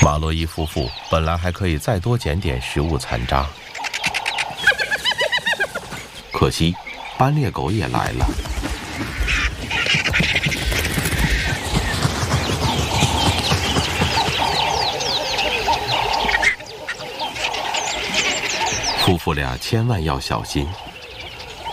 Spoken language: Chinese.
马洛伊夫妇本来还可以再多捡点食物残渣，可惜斑鬣狗也来了。夫妇俩千万要小心。